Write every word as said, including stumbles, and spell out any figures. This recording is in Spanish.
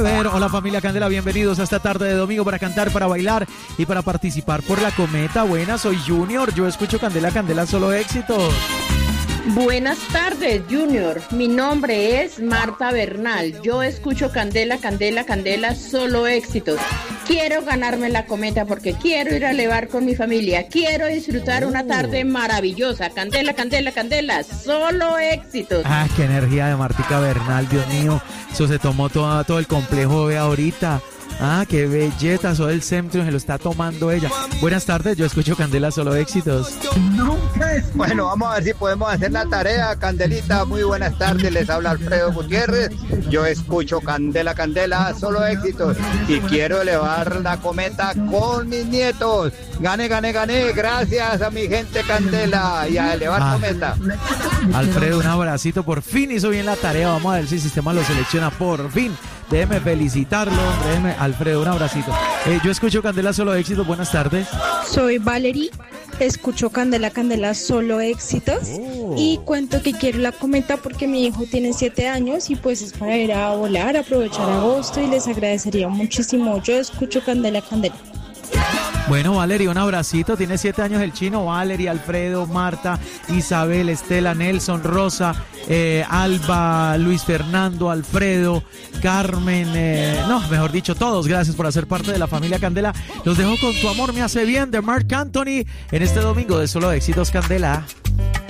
beber. Hola familia Candela, bienvenidos a esta tarde de domingo para cantar, para bailar y para participar por la cometa. Buenas, soy Junior, yo escucho Candela, Candela, solo éxitos. Buenas tardes, Junior. Mi nombre es Marta Bernal. Yo escucho Candela, Candela, Candela, solo éxitos. Quiero ganarme la cometa porque quiero ir a elevar con mi familia. Quiero disfrutar una tarde maravillosa. Candela, Candela, Candela, solo éxitos. Ah, qué energía de Martica Bernal, Dios mío. Eso se tomó todo, todo el complejo de ahorita. Ah, qué belleza, eso del centro se lo está tomando ella. Buenas tardes, yo escucho Candela, solo éxitos. Bueno, vamos a ver si podemos hacer la tarea, Candelita. Muy buenas tardes, les habla Alfredo Gutiérrez. Yo escucho Candela, Candela, solo éxitos. Y quiero elevar la cometa con mis nietos. Gané, gané, gané, gracias a mi gente Candela y a elevar ah. cometa. Alfredo, un abracito, por fin hizo bien la tarea. Vamos a ver si el sistema lo selecciona, por fin. Déjeme felicitarlo, déjeme, Alfredo, un abracito. Eh, yo escucho Candela, solo éxitos, buenas tardes. Soy Valerie, escucho Candela, Candela, solo éxitos. Oh. Y cuento que quiero la cometa porque mi hijo tiene siete años y pues es para ir a volar, aprovechar agosto y les agradecería muchísimo. Yo escucho Candela, Candela. Bueno, Valeria, un abracito. Tiene siete años el chino. Valeria, Alfredo, Marta, Isabel, Estela, Nelson, Rosa, eh, Alba, Luis Fernando, Alfredo, Carmen, eh, no, mejor dicho, todos. Gracias por hacer parte de la familia Candela. Los dejo con Tu amor me hace bien de Marc Anthony en este domingo de Solo Éxitos Candela.